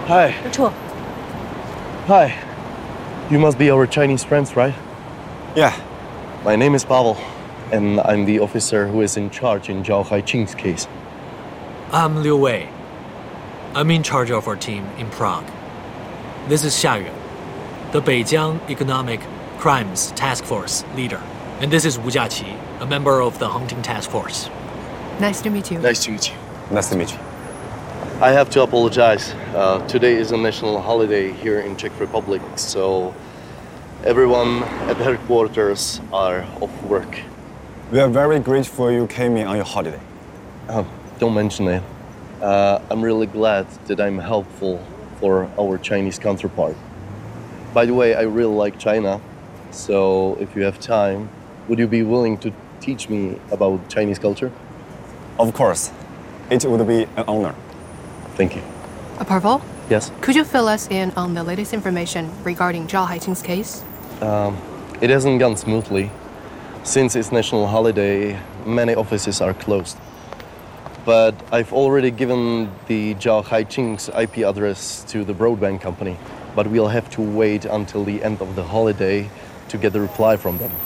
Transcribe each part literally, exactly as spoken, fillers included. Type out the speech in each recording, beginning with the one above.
Hi. 撤。 Hi. You must be our Chinese friends, right? Yeah. My name is Pavel, and I'm the officer who is in charge in Zhao Haiqing's case. I'm Liu Wei. I'm in charge of our team in Prague. This is Xia Yue, the Beijiang Economic Crimes Task Force leader. And this is Wu Jiaqi, a member of the hunting task force. Nice to meet you. Nice to meet you. Nice to meet you. I have to apologize. Uh, today is a national holiday here in Czech Republic, so everyone at the headquarters are off work. We are very grateful you came in on your holiday. Oh, don't mention it. Uh, I'm really glad that I'm helpful for our Chinese counterpart. By the way, I really like China, so if you have time, would you be willing to teach me about Chinese culture? Of course. It would be an honor. Thank you. Uh, Pavel, Yes? could you fill us in on the latest information regarding Zhao Haiqing's case? Um, it hasn't gone smoothly. Since it's national holiday, many offices are closed. But I've already given the Zhao Haiqing's I P address to the broadband company, but we'll have to wait until the end of the holiday to get a reply from them.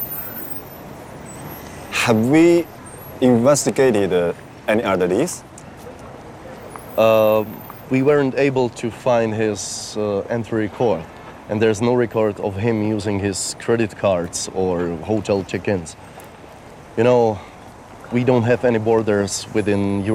Have we investigated uh, any other leads? Uh, we weren't able to find his uh, entry record, and there's no record of him using his credit cards or hotel check-ins. You know, we don't have any borders within Europe.